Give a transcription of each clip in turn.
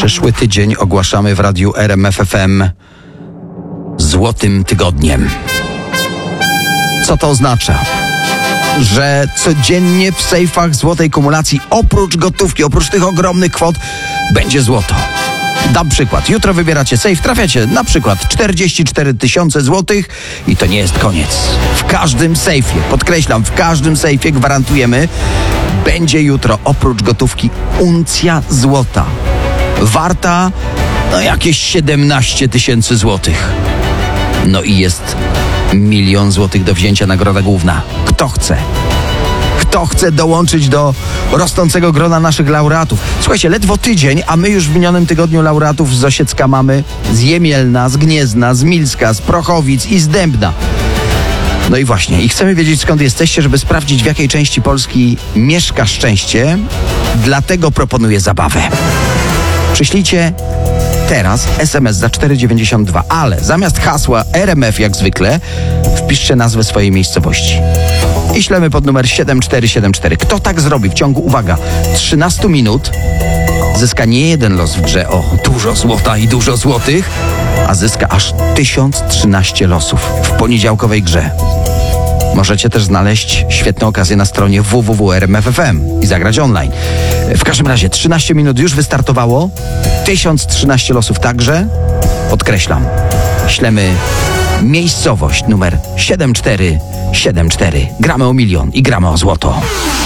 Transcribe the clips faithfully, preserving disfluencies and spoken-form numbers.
Przyszły tydzień ogłaszamy w radiu R M F F M Złotym Tygodniem. Co to oznacza? Że codziennie w sejfach złotej kumulacji oprócz gotówki, oprócz tych ogromnych kwot będzie złoto. Dam przykład. Jutro wybieracie sejf, trafiacie na przykład czterdzieści cztery tysiące złotych i to nie jest koniec. W każdym sejfie, podkreślam, w każdym sejfie gwarantujemy, będzie jutro oprócz gotówki uncja złota. Warta no jakieś siedemnaście tysięcy złotych. No i jest milion złotych do wzięcia, nagroda główna. Kto chce? Kto chce dołączyć do rosnącego grona naszych laureatów? Słuchajcie, ledwo tydzień, a my już w minionym tygodniu laureatów z Osiecka mamy, z Jemielna, z Gniezna, z Milska, z Prochowic i z Dębna. No i właśnie, i chcemy wiedzieć, skąd jesteście, żeby sprawdzić, w jakiej części Polski mieszka szczęście. Dlatego proponuję zabawę. Przyślijcie teraz S M S za cztery dziewięćdziesiąt dwa, ale zamiast hasła R M F jak zwykle wpiszcie nazwę swojej miejscowości. I ślemy pod numer siedem cztery siedem cztery. Kto tak zrobi w ciągu, uwaga, trzynastu minut, zyska nie jeden los w grze o dużo złota i dużo złotych, a zyska aż tysiąc trzynaście losów w poniedziałkowej grze. Możecie też znaleźć świetną okazję na stronie w w w kropka r m f f m i zagrać online. W każdym razie trzynaście minut już wystartowało, tysiąc trzynaście losów także. Podkreślam, ślemy miejscowość numer siedem cztery siedem cztery. Gramy o milion i gramy o złoto.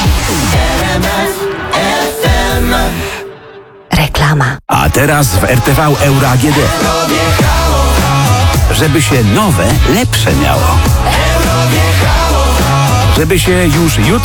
Reklama. A teraz w R T V Euro A G D. Żeby się nowe, lepsze miało. Żeby się już jutro